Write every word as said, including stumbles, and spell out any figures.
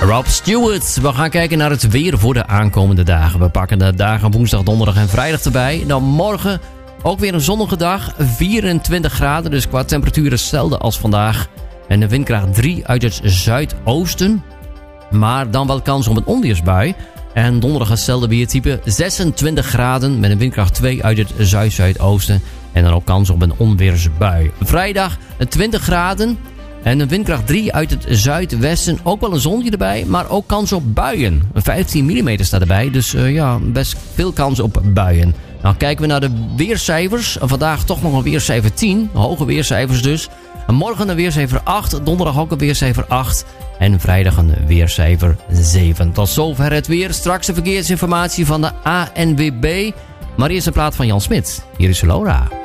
Rob Stewart. We gaan kijken naar het weer voor de aankomende dagen. We pakken de dagen woensdag, donderdag en vrijdag erbij. Dan morgen ook weer een zonnige dag. vierentwintig graden, dus qua temperatuur hetzelfde als vandaag. En de windkracht drie uit het zuidoosten. Maar dan wel kans op een onweersbui. En donderdag hetzelfde weertype. zesentwintig graden met een windkracht twee uit het zuid-zuidoosten. En dan ook kans op een onweersbui. Vrijdag twintig graden. En een windkracht drie uit het zuidwesten. Ook wel een zonnetje erbij, maar ook kans op buien. vijftien millimeter staat erbij, dus uh, ja, best veel kans op buien. Nou, kijken we naar de weercijfers. Vandaag toch nog een weercijfer tien. Hoge weercijfers dus. Morgen een weercijfer acht. Donderdag ook een weercijfer acht. En vrijdag een weercijfer zeven. Tot zover het weer. Straks de verkeersinformatie van de A N W B. Maar eerst een plaat van Jan Smit. Hier is Laura.